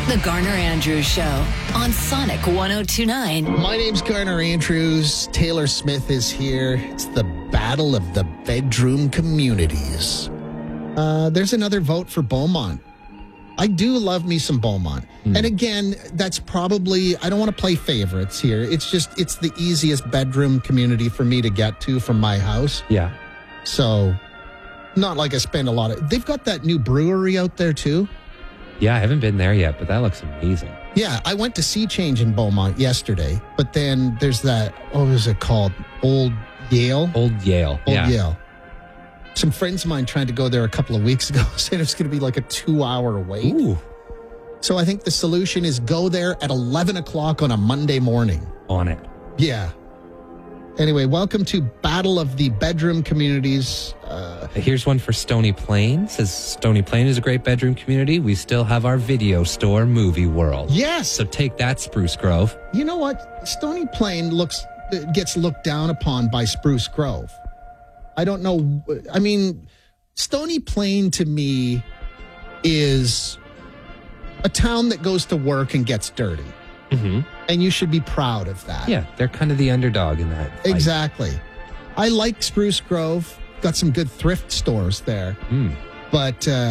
The Garner Andrews Show on Sonic 102.9. My name's Garner Andrews. Taylor Smith is here. It's the battle of the bedroom communities. There's another vote for Beaumont. I do love me some Beaumont. And again, that's probably, I don't want to play favorites here. It's the easiest bedroom community for me to get to from my house. Yeah. So, not like I spend a lot of, they've got that new brewery out there too. Yeah, I haven't been there yet, but that looks amazing. Yeah, I went to Sea Change in Beaumont yesterday, but then there's that, what was it called? Old Yale? Old Yale. Yale. Some friends of mine tried to go there a couple of weeks ago, said it's going to be like a 2-hour wait. Ooh. So I think the solution is go there at 11 o'clock on a Monday morning. On it. Yeah. Anyway, welcome to Battle of the Bedroom Communities. Here's one for Stony Plain. Says Stony Plain is a great bedroom community. We still have our video store, Movie World. Yes. So take that, Spruce Grove. You know what? Stony Plain gets looked down upon by Spruce Grove. I don't know. I mean, Stony Plain to me is a town that goes to work and gets dirty. Mm-hmm. And you should be proud of that. Yeah, they're kind of the underdog in that fight. Exactly. I like Spruce Grove. Got some good thrift stores there. But